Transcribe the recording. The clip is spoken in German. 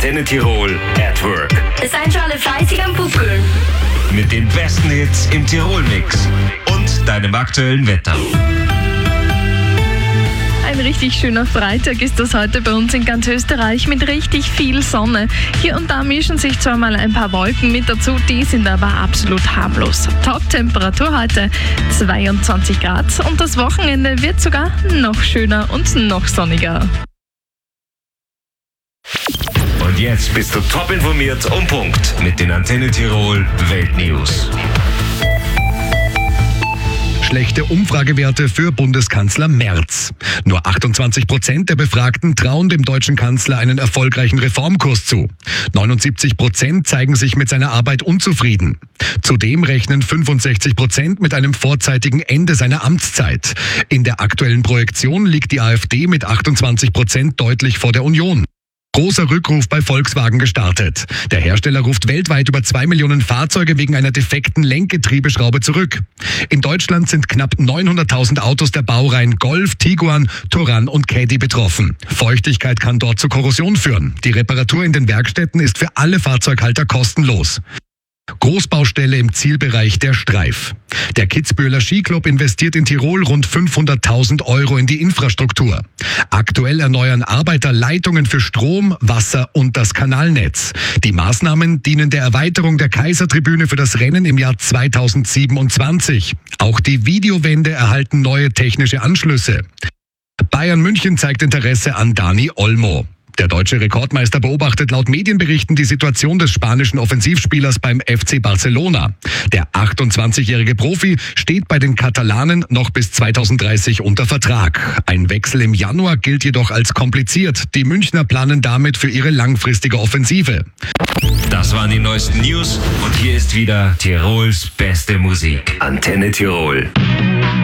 Antenne Tirol at Work. Seid schon alle fleißig am Pupkeln. Mit den besten Hits im Tirol-Mix und deinem aktuellen Wetter. Ein richtig schöner Freitag ist das heute bei uns in ganz Österreich mit richtig viel Sonne. Hier und da mischen sich zwar mal ein paar Wolken mit dazu, die sind aber absolut harmlos. Top-Temperatur heute 22 Grad und das Wochenende wird sogar noch schöner und noch sonniger. Und jetzt bist du top informiert und Punkt mit den Antenne Tirol Weltnews. Schlechte Umfragewerte für Bundeskanzler Merz. Nur 28% der Befragten trauen dem deutschen Kanzler einen erfolgreichen Reformkurs zu. 79% zeigen sich mit seiner Arbeit unzufrieden. Zudem rechnen 65% mit einem vorzeitigen Ende seiner Amtszeit. In der aktuellen Projektion liegt die AfD mit 28% deutlich vor der Union. Großer Rückruf bei Volkswagen gestartet. Der Hersteller ruft weltweit über 2 Millionen Fahrzeuge wegen einer defekten Lenkgetriebeschraube zurück. In Deutschland sind knapp 900.000 Autos der Baureihen Golf, Tiguan, Touran und Caddy betroffen. Feuchtigkeit kann dort zu Korrosion führen. Die Reparatur in den Werkstätten ist für alle Fahrzeughalter kostenlos. Großbaustelle im Zielbereich der Streif. Der Kitzbüheler Skiclub investiert in Tirol rund 500.000 Euro in die Infrastruktur. Aktuell erneuern Arbeiter Leitungen für Strom, Wasser und das Kanalnetz. Die Maßnahmen dienen der Erweiterung der Kaisertribüne für das Rennen im Jahr 2027. Auch die Videowände erhalten neue technische Anschlüsse. Bayern München zeigt Interesse an Dani Olmo. Der deutsche Rekordmeister beobachtet laut Medienberichten die Situation des spanischen Offensivspielers beim FC Barcelona. Der 28-jährige Profi steht bei den Katalanen noch bis 2030 unter Vertrag. Ein Wechsel im Januar gilt jedoch als kompliziert. Die Münchner planen damit für ihre langfristige Offensive. Das waren die neuesten News und hier ist wieder Tirols beste Musik. Antenne Tirol.